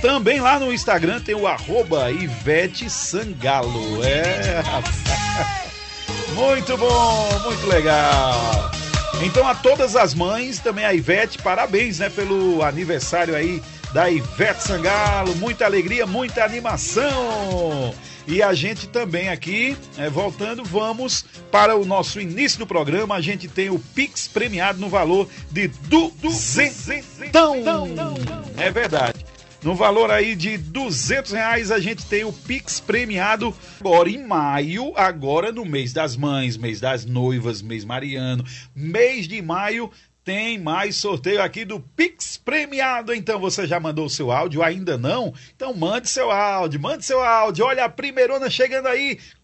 Também lá no Instagram tem o @Ivete Sangalo. Rapaz. Muito bom, muito legal. Então a todas as mães, também a Ivete, parabéns, né, pelo aniversário aí da Ivete Sangalo, muita alegria, muita animação. E a gente também aqui, voltando, vamos para o nosso início do programa. A gente tem o Pix premiado no valor de duzentão. É verdade. No valor aí de R$200, a gente tem o Pix premiado agora em maio, agora no mês das mães, mês das noivas, mês mariano, mês de maio. Tem mais sorteio aqui do Pix premiado. Então você já mandou o seu áudio? Ainda não? Então mande seu áudio. Olha a primeirona chegando aí